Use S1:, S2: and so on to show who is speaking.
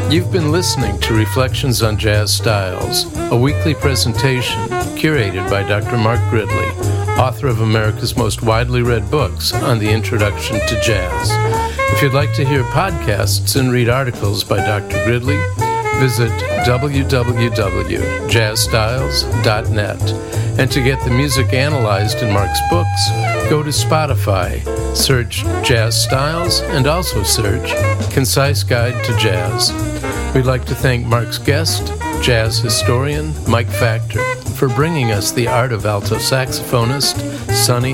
S1: You've been listening to Reflections on Jazz Styles, a weekly presentation curated by Dr. Mark Gridley, author of America's most widely read books on the introduction to jazz. If you'd like to hear podcasts and read articles by Dr. Gridley, visit www.jazzstyles.net. And to get the music analyzed in Mark's books, go to Spotify, search Jazz Styles, and also search Concise Guide to Jazz. We'd like to thank Mark's guest, jazz historian Mike Factor, for bringing us the art of alto saxophonist Sonny